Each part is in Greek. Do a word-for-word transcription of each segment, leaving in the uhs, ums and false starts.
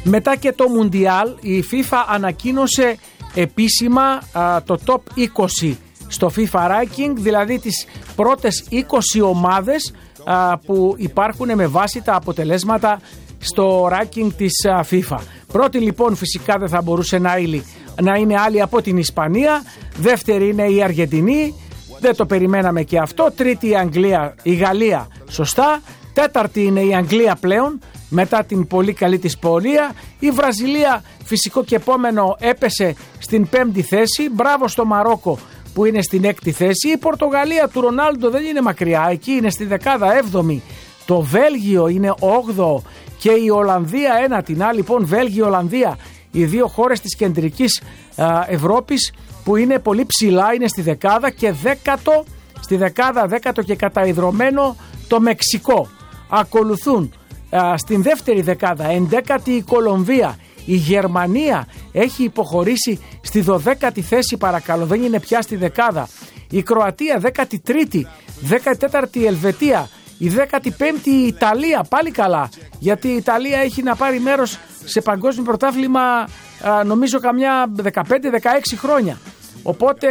Μετά και το Μουντιάλ, η FIFA ανακοίνωσε επίσημα α, το top είκοσι στο FIFA Ranking, δηλαδή τις πρώτες είκοσι ομάδες α, που υπάρχουν με βάση τα αποτελέσματα στο ranking της α, FIFA. Πρώτη λοιπόν φυσικά δεν θα μπορούσε να είναι, να είναι άλλη από την Ισπανία, δεύτερη είναι η Αργεντινή, δεν το περιμέναμε και αυτό, τρίτη η Αγγλία, η Γαλλία, σωστά, τέταρτη είναι η Αγγλία πλέον, μετά την πολύ καλή της πορεία. Η Βραζιλία φυσικό και επόμενο έπεσε στην πέμπτη θέση, μπράβο στο Μαρόκο που είναι στην έκτη θέση. Η Πορτογαλία του Ρονάλντο δεν είναι μακριά, εκεί είναι στη δεκάδα έβδομη. Το Βέλγιο είναι όγδοο και η Ολλανδία ένατη. Να λοιπόν, Βέλγιο-Ολλανδία, οι δύο χώρες της κεντρικής α, Ευρώπης που είναι πολύ ψηλά, είναι στη δεκάδα, και δέκατο, στη δεκάδα δέκατο και καταϊδρωμένο το Μεξικό. Ακολουθούν α, στην δεύτερη δεκάδα ενδέκατη η Κολομβία. Η Γερμανία έχει υποχωρήσει στη δωδέκατη θέση, παρακαλώ, δεν είναι πια στη δεκάδα. Η Κροατία δέκατη τρίτη, δέκατη τέταρτη η Ελβετία, η δέκατη πέμπτη η Ιταλία, πάλι καλά, γιατί η Ιταλία έχει να πάρει μέρος σε παγκόσμιο πρωτάθλημα α, νομίζω καμιά δεκαπέντε δεκαέξι χρόνια. Οπότε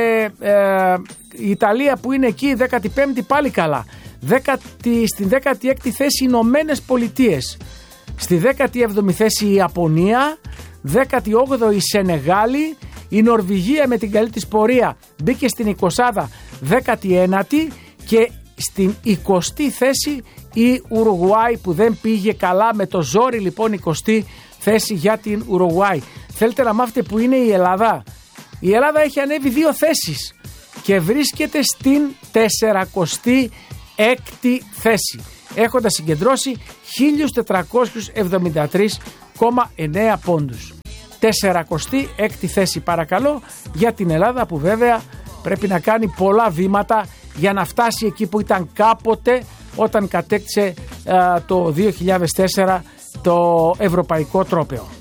ε, η Ιταλία που είναι εκεί δέκατη πέμπτη πάλι καλά. δέκατη, στην δέκατη έκτη θέση οι Ηνωμένες Πολιτείες. Στη δέκατη έβδομη θέση η Ιαπωνία, δέκατη όγδοη η Σενεγάλη, η Νορβηγία με την καλή της πορεία μπήκε στην εικοσάδα δέκατη ένατη και στην εικοστή θέση η Ουρουγουάη που δεν πήγε καλά, με το ζόρι λοιπόν εικοστή θέση για την Ουρουγουάη. Θέλετε να μάθετε που είναι η Ελλάδα? Η Ελλάδα έχει ανέβει δύο θέσεις και βρίσκεται στην τεσσαρακοστή έκτη θέση, έχοντας συγκεντρώσει χίλια τετρακόσιους εβδομήντα τρία κόμμα εννέα πόντους. τεσσαρακοστή έκτη θέση παρακαλώ για την Ελλάδα, που βέβαια πρέπει να κάνει πολλά βήματα για να φτάσει εκεί που ήταν κάποτε όταν κατέκτησε α, το δύο χιλιάδες τέσσερα το ευρωπαϊκό τρόπαιο.